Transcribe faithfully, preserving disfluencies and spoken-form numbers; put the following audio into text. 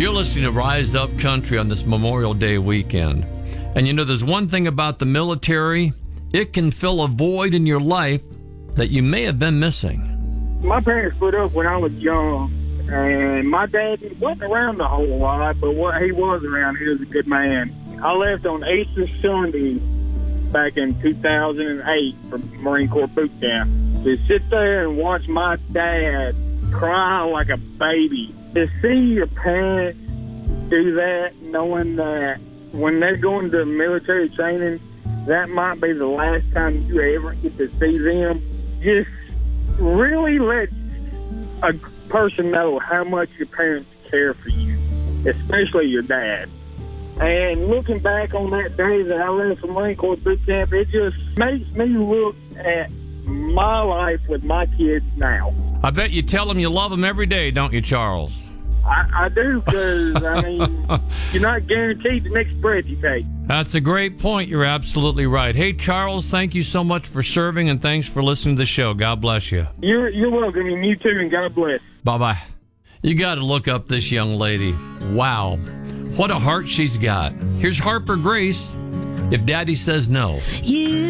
You're listening to Rise Up Country on this Memorial Day weekend. And you know, there's one thing about the military. It can fill a void in your life that you may have been missing. My parents split up when I was young, and my dad wasn't around a whole lot, but what he was around, he was a good man. I left on Easter Sunday back in two thousand eight for Marine Corps boot camp. To sit there and watch my dad cry like a baby. To see your parents do that, knowing that when they're going to military training, that might be the last time you ever get to see them, just really let a person know how much your parents care for you, especially your dad. And looking back on that day that I left from Marine Corps boot camp, it just makes me look at my life with my kids now. I bet you tell them you love them every day, don't you, Charles? I, I do, because, I mean, you're not guaranteed the next breath you take. That's a great point. You're absolutely right. Hey, Charles, thank you so much for serving, and thanks for listening to the show. God bless you. You're, you're welcome, and you too, and God bless. Bye-bye. You got to look up this young lady. Wow. What a heart she's got. Here's Harper Grace, If Daddy Says No. You